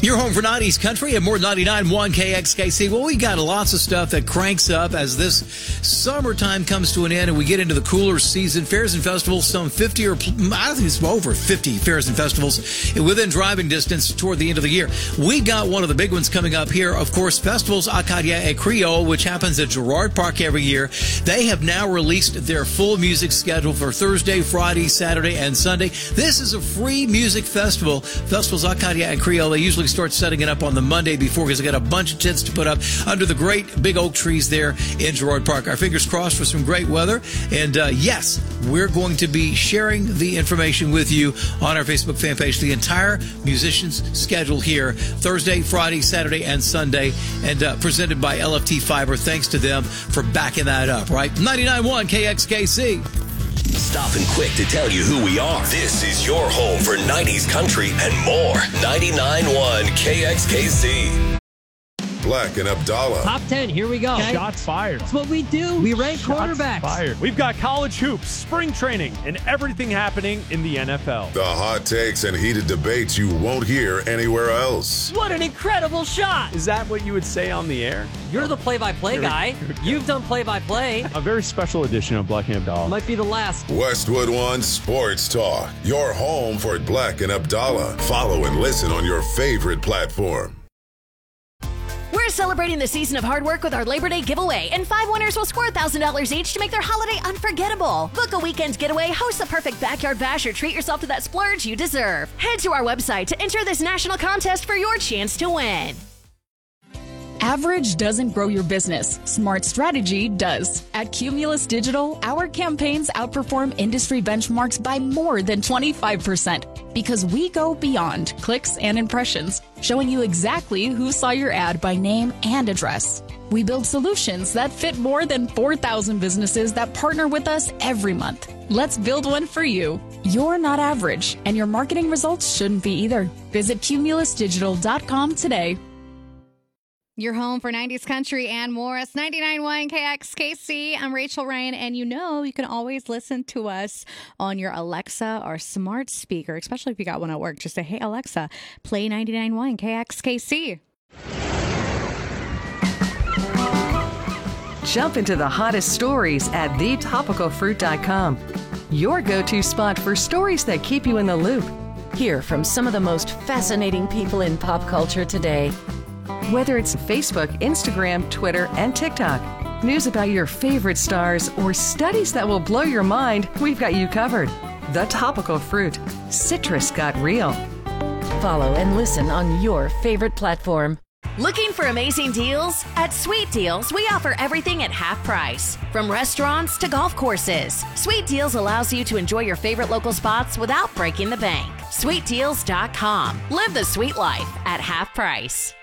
Your home for 90s country and more 99.1 KXKC. Well, we got lots of stuff that cranks up as this summertime comes to an end and we get into the cooler season. Fairs and festivals, some 50 or I think it's over 50 fairs and festivals within driving distance toward the end of the year. We got one of the big ones coming up here. Of course, Festivals Acadia et Creole, which happens at Girard Park every year. They have now released their full music schedule for Thursday, Friday, Saturday, and Sunday. This is a free music festival. Festivals Acadia et Creole. They usually start setting it up on the Monday before because they got a bunch of tents to put up under the great big oak trees there in Girard Park. Our fingers crossed for some great weather. And yes, we're going to be sharing the information with you on our Facebook fan page. The entire musicians schedule here Thursday, Friday, Saturday, and Sunday, and presented by LFT Fiber. Thanks to them for backing that up, right? 99.1 KXKC. Stopping quick to tell you who we are. This is your home for 90s country and more. 99.1 KXKC. Black and Abdallah. Top 10, here we go. Okay. Shots fired. That's what we do. We rank quarterbacks. Fired. We've got college hoops, spring training, and everything happening in the NFL. The hot takes and heated debates you won't hear anywhere else. What an incredible shot. Is that what you would say on the air? You're the play-by-play guy. You've done play-by-play. A very special edition of Black and Abdallah. Might be the last. Westwood One Sports Talk. Your home for Black and Abdallah. Follow and listen on your favorite platform. We're celebrating the season of hard work with our Labor Day giveaway, and 5 winners will score $1,000 each to make their holiday unforgettable. Book a weekend getaway, host a perfect backyard bash, or treat yourself to that splurge you deserve. Head to our website to enter this national contest for your chance to win. Average doesn't grow your business. Smart strategy does. At Cumulus Digital, our campaigns outperform industry benchmarks by more than 25% because we go beyond clicks and impressions, showing you exactly who saw your ad by name and address. We build solutions that fit more than 4,000 businesses that partner with us every month. Let's build one for you. You're not average, and your marketing results shouldn't be either. Visit cumulusdigital.com today. Your home for 90s country and more. It's 99.1 KXKC. I'm Rachel Ryan, and you can always listen to us on your Alexa or smart speaker, especially if you got one at work. Just say, hey, Alexa, play 99.1 KXKC. Jump into the hottest stories at thetopicalfruit.com. Your go-to spot for stories that keep you in the loop. Hear from some of the most fascinating people in pop culture today. Whether it's Facebook, Instagram, Twitter, and TikTok, news about your favorite stars, or studies that will blow your mind, we've got you covered. The Topical Fruit. Citrus got real. Follow and listen on your favorite platform. Looking for amazing deals? At Sweet Deals, we offer everything at half price. From restaurants to golf courses, Sweet Deals allows you to enjoy your favorite local spots without breaking the bank. SweetDeals.com. Live the sweet life at half price.